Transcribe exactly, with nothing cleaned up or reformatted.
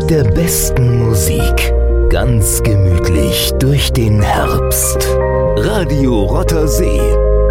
Mit der besten Musik. Ganz gemütlich durch den Herbst. Radio Rotter See.